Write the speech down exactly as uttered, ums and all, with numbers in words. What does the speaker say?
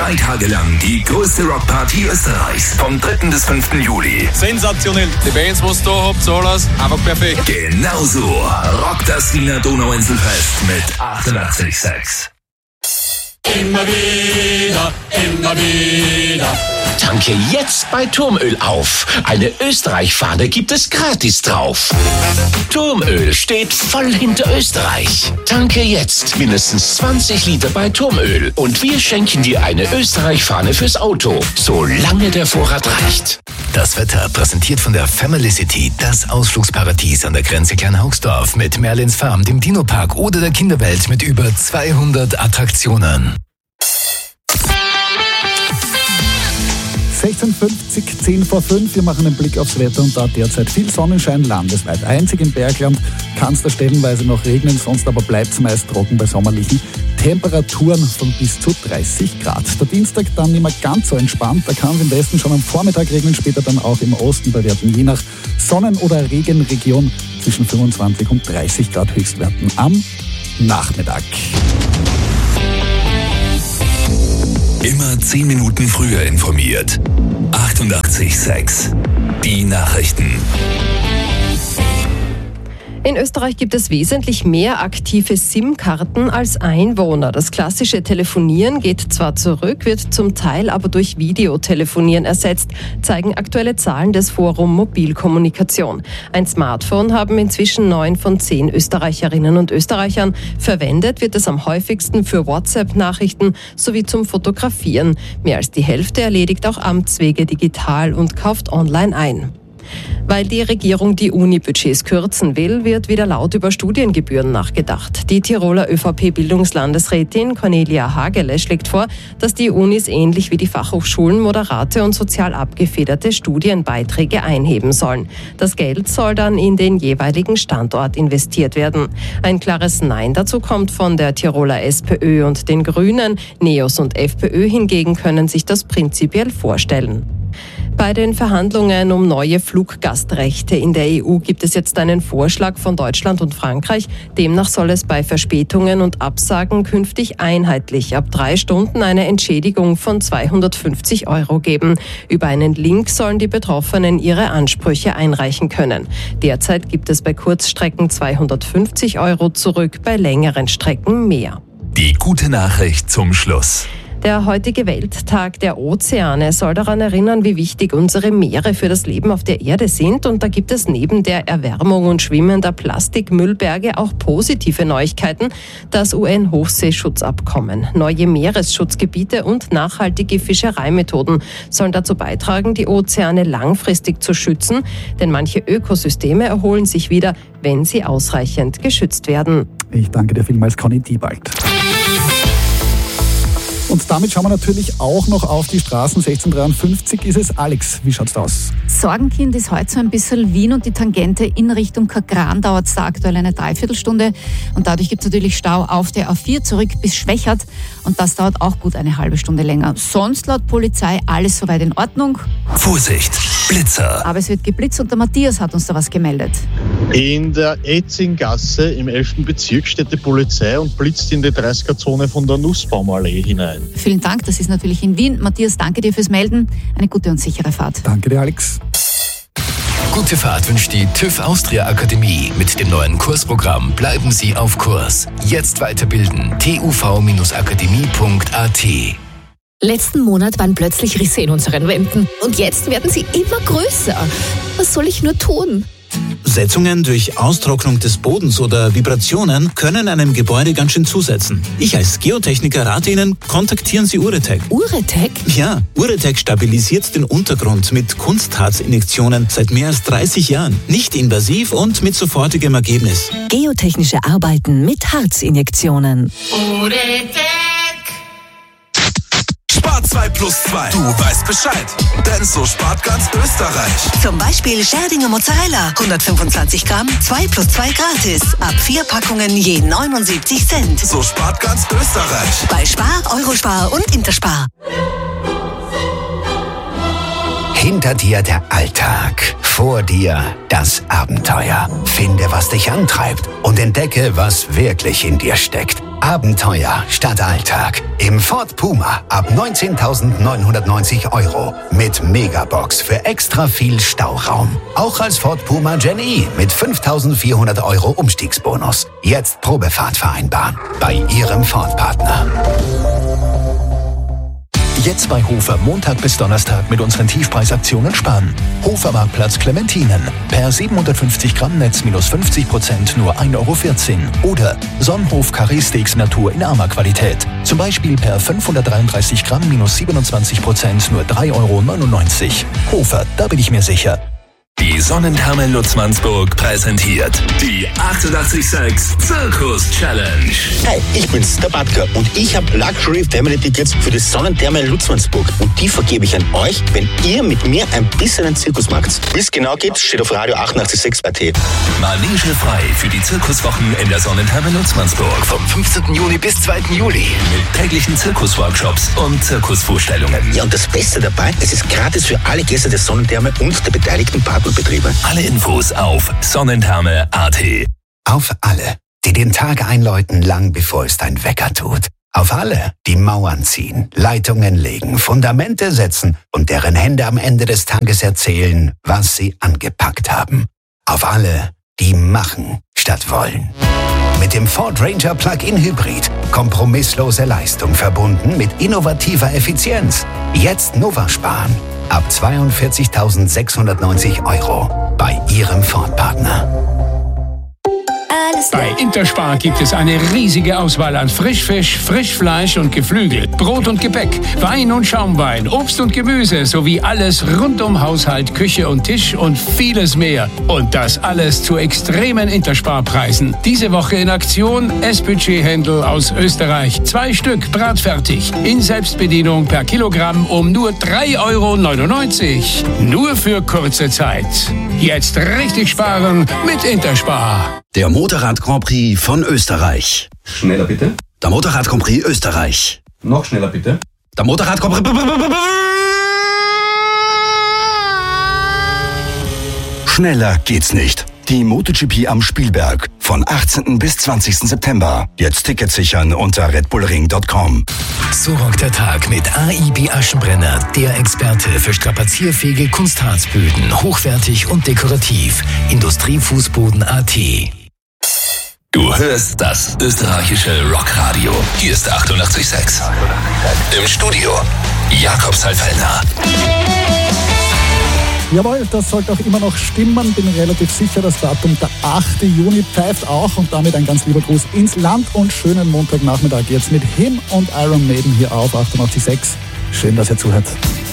Drei Tage lang die größte Rockparty Österreichs. Vom dritten bis fünften Juli. Sensationell. Die Bands, was ihr da habt, alles einfach perfekt. Genauso rockt das Wiener Donauinselfest mit achtundachtzig Komma sechs. Immer wieder, immer wieder. Tanke jetzt bei Turmöl auf. Eine Österreich-Fahne gibt es gratis drauf. Turmöl steht voll hinter Österreich. Tanke jetzt mindestens zwanzig Liter bei Turmöl und wir schenken dir eine Österreich-Fahne fürs Auto, solange der Vorrat reicht. Das Wetter präsentiert von der Family City, das Ausflugsparadies an der Grenze Kleinhaugsdorf mit Merlins Farm, dem Dino-Park oder der Kinderwelt mit über zweihundert Attraktionen. sechzehn Uhr fünfzig, zehn vor fünf. Wir machen einen Blick aufs Wetter und da derzeit viel Sonnenschein landesweit. Einzig im Bergland kann es da stellenweise noch regnen, sonst aber bleibt es meist trocken bei sommerlichen Temperaturen von bis zu dreißig Grad. Der Dienstag dann nicht mehr ganz so entspannt. Da kann es im Westen schon am Vormittag regnen, später dann auch im Osten bei Werten je nach Sonnen- oder Regenregion zwischen fünfundzwanzig und dreißig Grad Höchstwerten am Nachmittag. Immer zehn Minuten früher informiert. achtundachtzig Komma sechs. Die Nachrichten. In Österreich gibt es wesentlich mehr aktive SIM-Karten als Einwohner. Das klassische Telefonieren geht zwar zurück, wird zum Teil aber durch Videotelefonieren ersetzt, zeigen aktuelle Zahlen des Forum Mobilkommunikation. Ein Smartphone haben inzwischen neun von zehn Österreicherinnen und Österreichern. Verwendet wird es am häufigsten für WhatsApp-Nachrichten sowie zum Fotografieren. Mehr als die Hälfte erledigt auch Amtswege digital und kauft online ein. Weil die Regierung die Uni-Budgets kürzen will, wird wieder laut über Studiengebühren nachgedacht. Die Tiroler ÖVP-Bildungslandesrätin Cornelia Hagele schlägt vor, dass die Unis ähnlich wie die Fachhochschulen moderate und sozial abgefederte Studienbeiträge einheben sollen. Das Geld soll dann in den jeweiligen Standort investiert werden. Ein klares Nein dazu kommt von der Tiroler SPÖ und den Grünen. NEOS und FPÖ hingegen können sich das prinzipiell vorstellen. Bei den Verhandlungen um neue Fluggastrechte in der E U gibt es jetzt einen Vorschlag von Deutschland und Frankreich. Demnach soll es bei Verspätungen und Absagen künftig einheitlich ab drei Stunden eine Entschädigung von zweihundertfünfzig Euro geben. Über einen Link sollen die Betroffenen ihre Ansprüche einreichen können. Derzeit gibt es bei Kurzstrecken zweihundertfünfzig Euro zurück, bei längeren Strecken mehr. Die gute Nachricht zum Schluss. Der heutige Welttag der Ozeane soll daran erinnern, wie wichtig unsere Meere für das Leben auf der Erde sind. Und da gibt es neben der Erwärmung und schwimmender Plastikmüllberge auch positive Neuigkeiten. Das U N-Hochseeschutzabkommen, neue Meeresschutzgebiete und nachhaltige Fischereimethoden sollen dazu beitragen, die Ozeane langfristig zu schützen. Denn manche Ökosysteme erholen sich wieder, wenn sie ausreichend geschützt werden. Ich danke dir vielmals, Conny Diebald. Und damit schauen wir natürlich auch noch auf die Straßen. sechzehn Uhr dreiundfünfzig ist es. Alex, wie schaut's da aus? Sorgenkind ist heute so ein bisschen Wien und die Tangente in Richtung Kagran dauert es da aktuell eine Dreiviertelstunde. Und dadurch gibt es natürlich Stau auf der A vier zurück bis Schwächert. Und das dauert auch gut eine halbe Stunde länger. Sonst laut Polizei alles soweit in Ordnung. Vorsicht, Blitzer. Aber es wird geblitzt und der Matthias hat uns da was gemeldet. In der Etzinggasse im elften Bezirk steht die Polizei und blitzt in die dreißiger-Zone von der Nussbaumallee hinein. Vielen Dank, das ist natürlich in Wien. Matthias, danke dir fürs Melden. Eine gute und sichere Fahrt. Danke dir, Alex. Gute Fahrt wünscht die TÜV Austria Akademie. Mit dem neuen Kursprogramm bleiben Sie auf Kurs. Jetzt weiterbilden. t u v akademie punkt a t. Letzten Monat waren plötzlich Risse in unseren Wänden. Und jetzt werden sie immer größer. Was soll ich nur tun? Setzungen durch Austrocknung des Bodens oder Vibrationen können einem Gebäude ganz schön zusetzen. Ich als Geotechniker rate Ihnen, kontaktieren Sie Uretech. Uretech? Ja, Uretech stabilisiert den Untergrund mit Kunstharzinjektionen seit mehr als dreißig Jahren. Nicht invasiv und mit sofortigem Ergebnis. Geotechnische Arbeiten mit Harzinjektionen. Uretech. Spart zwei plus zwei. Du weißt Bescheid. Denn so spart ganz Österreich. Zum Beispiel Scherdinger Mozzarella. hundertfünfundzwanzig Gramm, zwei plus zwei gratis. Ab vier Packungen je neunundsiebzig Cent. So spart ganz Österreich. Bei Spar, Eurospar und Interspar. Hinter dir der Alltag, vor dir das Abenteuer. Finde, was dich antreibt und entdecke, was wirklich in dir steckt. Abenteuer statt Alltag. Im Ford Puma ab neunzehntausendneunhundertneunzig Euro. Mit Megabox für extra viel Stauraum. Auch als Ford Puma Gen E mit fünftausendvierhundert Euro Umstiegsbonus. Jetzt Probefahrt vereinbaren. Bei Ihrem Ford-Partner. Jetzt bei Hofer Montag bis Donnerstag mit unseren Tiefpreisaktionen sparen. Hofer Marktplatz Clementinen. Per siebenhundertfünfzig Gramm Netz minus fünfzig Prozent nur ein Euro vierzehn. Oder Sonnenhof Carré Steaks Natur in armer Qualität. Zum Beispiel per fünfhundertdreiunddreißig Gramm minus siebenundzwanzig Prozent nur drei Euro neunundneunzig. Hofer, da bin ich mir sicher. Die Sonnentherme Lutzmannsburg präsentiert die achtundachtzig Komma sechs Zirkus Challenge. Hi, ich bin's, der Batka, und ich habe Luxury Family Tickets für die Sonnentherme Lutzmannsburg. Und die vergebe ich an euch, wenn ihr mit mir ein bisschen einen Zirkus macht. Wie es genau geht, steht auf Radio achtundachtzig Komma sechs A T. Manege frei für die Zirkuswochen in der Sonnentherme Lutzmannsburg vom fünfzehnten Juni bis zweiten Juli. Mit täglichen Zirkusworkshops und Zirkusvorstellungen. Ja, und das Beste dabei, es ist gratis für alle Gäste der Sonnentherme und der beteiligten Partner. Betriebe. Alle Infos auf sonnentherme punkt a t. Auf alle, die den Tag einläuten, lang bevor es dein Wecker tut. Auf alle, die Mauern ziehen, Leitungen legen, Fundamente setzen und deren Hände am Ende des Tages erzählen, was sie angepackt haben. Auf alle, die machen statt wollen. Mit dem Ford Ranger Plug-in Hybrid. Kompromisslose Leistung verbunden mit innovativer Effizienz. Jetzt Nova sparen. Ab zweiundvierzigtausendsechshundertneunzig Euro bei Ihrem Ford-Partner. Bei Interspar gibt es eine riesige Auswahl an Frischfisch, Frischfleisch und Geflügel, Brot und Gebäck, Wein und Schaumwein, Obst und Gemüse sowie alles rund um Haushalt, Küche und Tisch und vieles mehr. Und das alles zu extremen Interspar-Preisen. Diese Woche in Aktion S P G-Händel aus Österreich. Zwei Stück bratfertig. In Selbstbedienung per Kilogramm um nur drei Euro neunundneunzig. Nur für kurze Zeit. Jetzt richtig sparen mit Interspar. Der Motorrad Grand Prix von Österreich. Schneller bitte. Der Motorrad Grand Prix Österreich. Noch schneller bitte. Der Motorrad Grand Prix. Schneller geht's nicht. Die MotoGP am Spielberg von achtzehnten bis zwanzigsten September. Jetzt Tickets sichern unter redbullring punkt com. So rockt der Tag mit A I B Aschenbrenner, der Experte für strapazierfähige Kunstharzböden, hochwertig und dekorativ. Industriefußboden Punkt a t. Du hörst das österreichische Rockradio. Hier ist achtundachtzig Komma sechs. Im Studio Jakob Salfellner. Jawohl, das sollte auch immer noch stimmen. Bin relativ sicher, das Datum der achte Juni pfeift auch. Und damit ein ganz lieber Gruß ins Land und schönen Montagnachmittag jetzt mit Him und Iron Maiden hier auf achtundachtzig Komma sechs. Schön, dass ihr zuhört.